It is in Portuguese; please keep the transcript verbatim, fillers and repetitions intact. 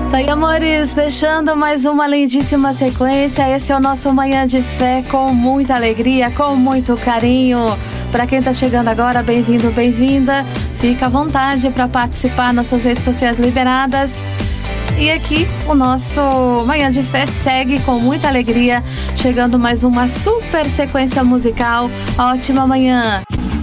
Tá aí, amores, fechando mais uma lindíssima sequência. Esse é o nosso Manhã de Fé, com muita alegria, com muito carinho. Para quem tá chegando agora, bem-vindo, bem-vinda. Fica à vontade para participar nas suas redes sociais liberadas. E aqui o nosso Manhã de Fé segue com muita alegria, chegando mais uma super sequência musical. Ótima manhã!